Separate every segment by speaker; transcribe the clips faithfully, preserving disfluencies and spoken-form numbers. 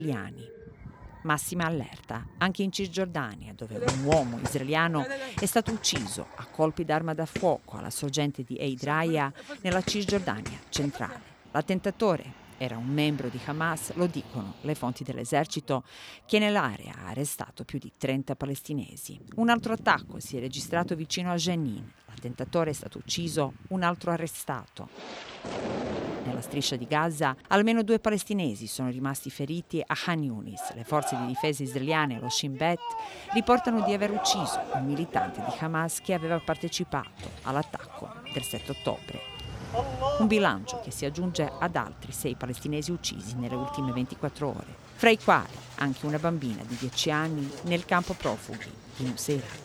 Speaker 1: israeliani. Massima allerta anche in Cisgiordania, dove un uomo israeliano è stato ucciso a colpi d'arma da fuoco alla sorgente di Eid Raya nella Cisgiordania centrale. L'attentatore era un membro di Hamas, lo dicono le fonti dell'esercito, che nell'area ha arrestato più di trenta palestinesi. Un altro attacco si è registrato vicino a Jenin. L'attentatore è stato ucciso, un altro arrestato. Nella striscia di Gaza, almeno due palestinesi sono rimasti feriti a Khan Yunis. Le forze di difesa israeliane, lo Shin Bet, riportano di aver ucciso un militante di Hamas che aveva partecipato all'attacco del sette ottobre. Un bilancio che si aggiunge ad altri sei palestinesi uccisi nelle ultime ventiquattro ore, fra i quali anche una bambina di dieci anni nel campo profughi di Nuseirat.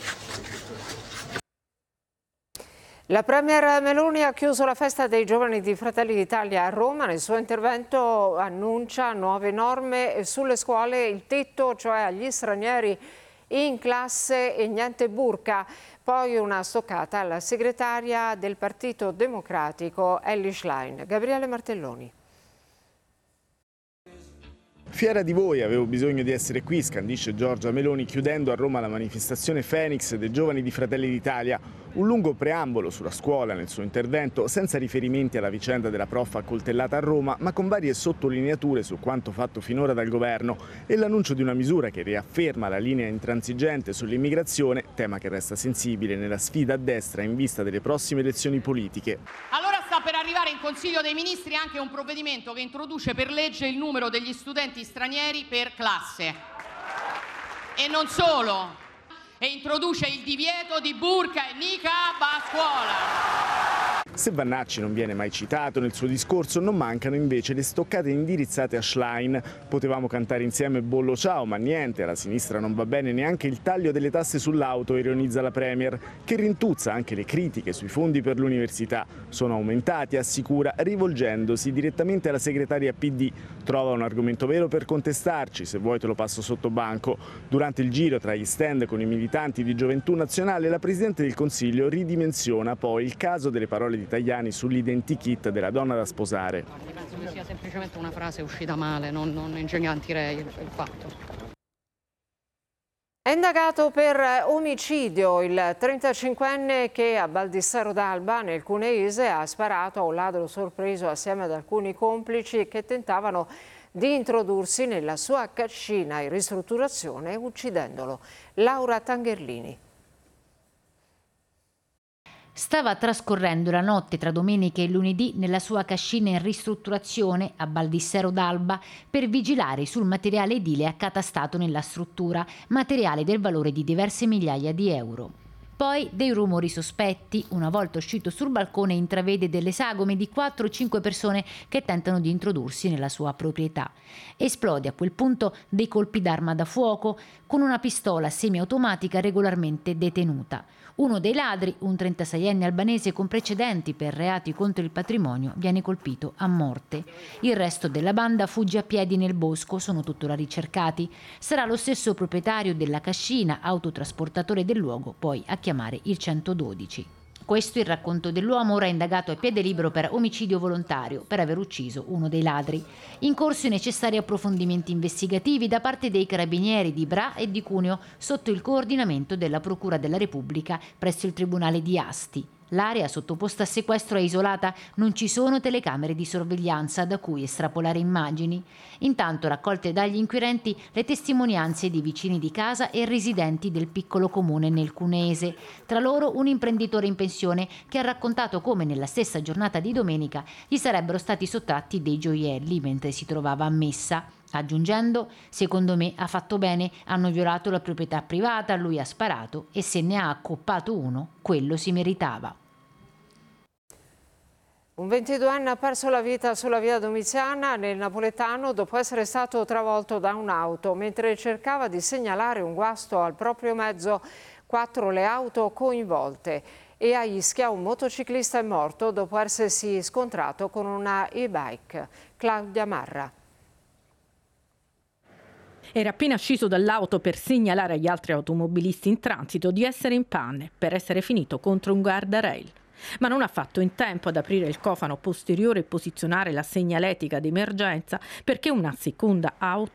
Speaker 2: La Premier Meloni ha chiuso la festa dei giovani di Fratelli d'Italia a Roma. Nel suo intervento annuncia nuove norme sulle scuole, il tetto, cioè agli stranieri in classe e niente burka. Poi una stoccata alla segretaria del Partito Democratico Elly Schlein. Gabriele Martelloni.
Speaker 3: Fiera di voi, avevo bisogno di essere qui, scandisce Giorgia Meloni chiudendo a Roma la manifestazione Phoenix dei giovani di Fratelli d'Italia. Un lungo preambolo sulla scuola nel suo intervento, senza riferimenti alla vicenda della prof accoltellata a Roma, ma con varie sottolineature su quanto fatto finora dal governo e l'annuncio di una misura che riafferma la linea intransigente sull'immigrazione, tema che resta sensibile nella sfida a destra in vista delle prossime elezioni politiche.
Speaker 4: Allora sta per arrivare in Consiglio dei Ministri anche un provvedimento che introduce per legge il numero degli studenti stranieri per classe. E non solo, e introduce il divieto di burka e niqab a scuola.
Speaker 3: Se Vannacci non viene mai citato nel suo discorso, non mancano invece le stoccate indirizzate a Schlein. Potevamo cantare insieme Bollo ciao, ma niente, alla sinistra non va bene neanche il taglio delle tasse sull'auto, ironizza la Premier, che rintuzza anche le critiche sui fondi per l'università. Sono aumentati, assicura, rivolgendosi direttamente alla segretaria P D. Trova un argomento vero per contestarci, se vuoi te lo passo sotto banco. Durante il giro tra gli stand con i militanti di Gioventù Nazionale, la Presidente del Consiglio ridimensiona poi il caso delle parole di Tajani sull'identikit della donna da sposare.
Speaker 4: Penso che sia semplicemente una frase uscita male, non, non ingigantirei il, il fatto.
Speaker 2: È indagato per omicidio il trentacinquenne che a Baldissero d'Alba, nel Cuneese, ha sparato a un ladro sorpreso assieme ad alcuni complici che tentavano di introdursi nella sua cascina in ristrutturazione uccidendolo. Laura Tangherlini.
Speaker 5: Stava trascorrendo la notte tra domenica e lunedì nella sua cascina in ristrutturazione a Baldissero d'Alba per vigilare sul materiale edile accatastato nella struttura, materiale del valore di diverse migliaia di euro. Poi dei rumori sospetti, una volta uscito sul balcone intravede delle sagome di quattro o cinque persone che tentano di introdursi nella sua proprietà. Esplode a quel punto dei colpi d'arma da fuoco con una pistola semiautomatica regolarmente detenuta. Uno dei ladri, un trentaseienne albanese con precedenti per reati contro il patrimonio, viene colpito a morte. Il resto della banda fugge a piedi nel bosco, sono tuttora ricercati. Sarà lo stesso proprietario della cascina, autotrasportatore del luogo, poi a chiamare il centododici. Questo è il racconto dell'uomo ora indagato a piede libero per omicidio volontario per aver ucciso uno dei ladri. In corso i necessari approfondimenti investigativi da parte dei carabinieri di Bra e di Cuneo sotto il coordinamento della Procura della Repubblica presso il Tribunale di Asti. L'area sottoposta a sequestro è isolata, non ci sono telecamere di sorveglianza da cui estrapolare immagini. Intanto raccolte dagli inquirenti le testimonianze di vicini di casa e residenti del piccolo comune nel Cuneese. Tra loro un imprenditore in pensione che ha raccontato come nella stessa giornata di domenica gli sarebbero stati sottratti dei gioielli mentre si trovava a messa. Aggiungendo, secondo me ha fatto bene, hanno violato la proprietà privata, lui ha sparato e se ne ha accoppato uno, quello si meritava.
Speaker 2: Un ventiduenne ha perso la vita sulla via Domiziana nel Napoletano dopo essere stato travolto da un'auto mentre cercava di segnalare un guasto al proprio mezzo. Quattro le auto coinvolte. E a Ischia un motociclista è morto dopo essersi scontrato con una e-bike. Claudia Marra.
Speaker 6: Era appena sceso dall'auto per segnalare agli altri automobilisti in transito di essere in panne per essere finito contro un guardrail. ma non ha fatto in tempo ad aprire il cofano posteriore e posizionare la segnaletica d'emergenza perché una seconda auto